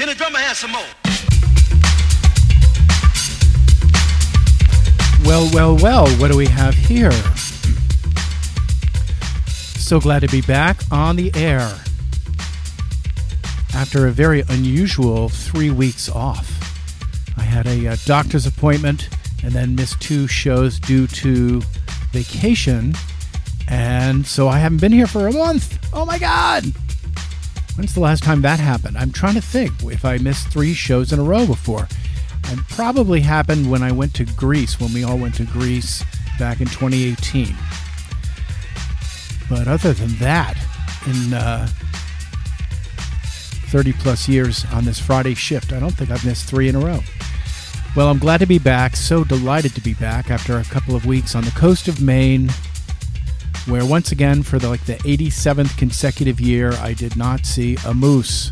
Can the drummer have some more? Well, what do we have here? So glad to be back on the air after a very unusual 3 weeks off. I had a doctor's appointment and then missed 2 shows due to vacation, and so I haven't been here for a month. Oh my God! When's the last time that happened? I'm trying to think if I missed 3 shows in a row before. It probably happened when I went to Greece, when we all went to Greece back in 2018. But other than that, in 30 plus years on this Friday shift, I don't think I've missed 3 in a row. Well, I'm glad to be back. So delighted to be back after a couple of weeks on the coast of Maine, where once again, for the 87th consecutive year, I did not see a moose.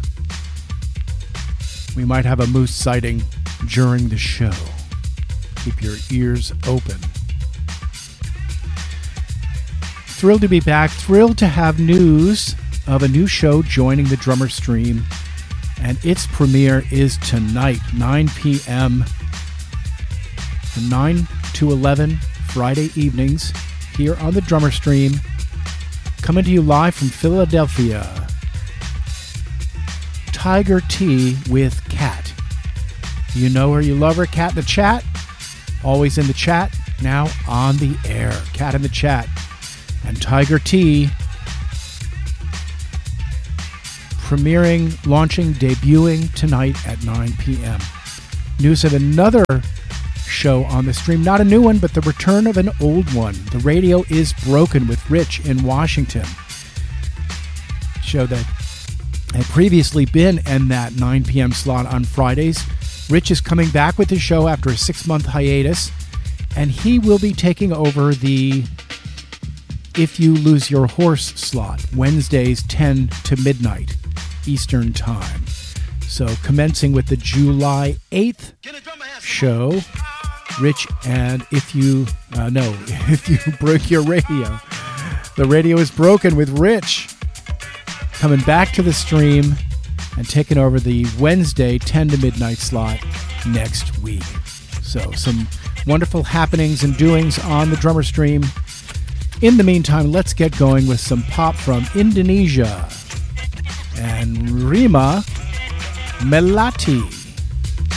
We might have a moose sighting during the show. Keep your ears open. Thrilled to be back. Thrilled to have news of a new show joining the Drummer Stream, and its premiere is tonight, 9 p.m. from 9 to 11 Friday evenings here on the Drummer Stream, coming to you live from Philadelphia. Tiger T with Cat. You know her, you love her. Cat in the chat, always in the chat, now on the air. Cat in the chat. And Tiger T premiering, launching, debuting tonight at 9 p.m. News of another show on the stream, not a new one, but the return of an old one. The Radio is Broken with Rich in Washington. Show that had previously been in that 9 p.m. slot on Fridays. Rich is coming back with his show after a 6-month hiatus, and he will be taking over the If You Lose Your Horse slot, Wednesdays 10 to midnight Eastern Time. So commencing with the July 8th show, Rich and If You Broke Your Radio. The Radio is Broken with Rich coming back to the stream and taking over the Wednesday 10 to midnight slot next week. So some wonderful happenings and doings on the Drummer Stream. In the meantime, let's get going with some pop from Indonesia and Rima Melati.